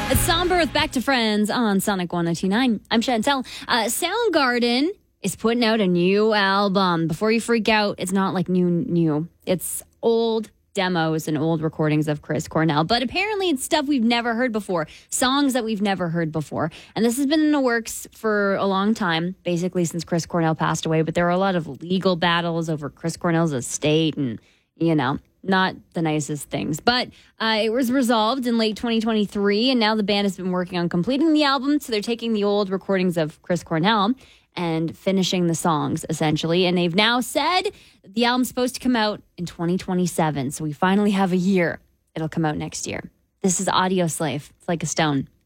It's Somber with Back to Friends on Sonic 102.9. I'm Chantel. Soundgarden is putting out a new album. Before you freak out, it's not like new. It's old demos and old recordings of Chris Cornell. But apparently it's stuff we've never heard before. Songs that we've never heard before. And this has been in the works for a long time, basically since Chris Cornell passed away. But there are a lot of legal battles over Chris Cornell's estate and, not the nicest things. But it was resolved in late 2023, and now the band has been working on completing the album. So they're taking the old recordings of Chris Cornell and finishing the songs, essentially. And they've now said the album's supposed to come out in 2027. So we finally have a year. It'll come out next year. This is Audio Slave. It's like a stone.